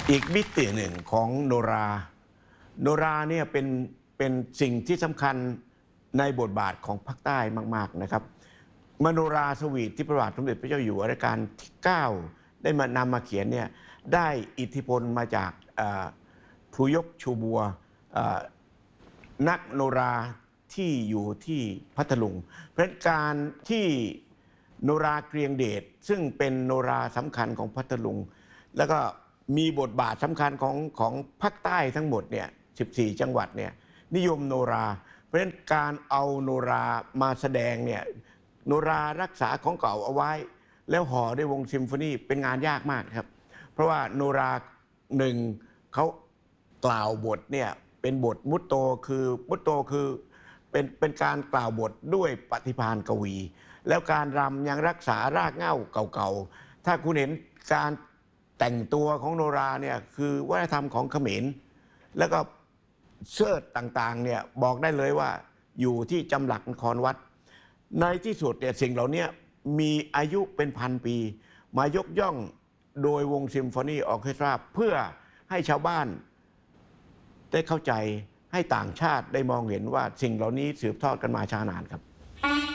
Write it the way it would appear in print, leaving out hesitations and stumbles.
อีกมิติหนึ่งของโนราเนี่ยเป็นสิ่งที่สำคัญในบทบาทของภาคใต้มากๆนะครับมโนราสวีทที่พระบาทสมเด็จพระเจ้าอยู่หัวรัชกาลที่9ได้นำมาเขียนเนี่ยได้อิทธิพลมาจากครูยกชูบัวนักโนราที่อยู่ที่พัทลุงเพราะการที่โนราเกรียงเดชซึ่งเป็นโนราสำคัญของพัทลุงแล้วก็มีบทบาทสำคัญของภาคใต้ทั้งหมดเนี่ย14 จังหวัดเนี่ยนิยมโนราเพราะฉะนั้นการเอาโนรามาแสดงเนี่ยโนรารักษาของเก่าเอาไว้แล้วห่อด้วยวงซิมโฟนีเป็นงานยากมากครับเพราะว่าโนราหนึ่งเขากล่าวบทเนี่ยเป็นบทมุตโตคือเป็นการกล่าวบทด้วยปฏิภาณกวีแล้วการรำยังรักษารากเหง้าเก่าๆถ้าคุณเห็นการแต่งตัวของโนราเนี่ยคือวัฒนธรรมของเขมรแล้วก็เสื้อต่างๆเนี่ยบอกได้เลยว่าอยู่ที่จำหลักนครวัดในที่สุดเนี่ยสิ่งเหล่านี้มีอายุเป็นพันปีมายกย่องโดยวงซิมโฟนีออร์เคสตราเพื่อให้ชาวบ้านได้เข้าใจให้ต่างชาติได้มองเห็นว่าสิ่งเหล่านี้สืบทอดกันมาช้านานครับ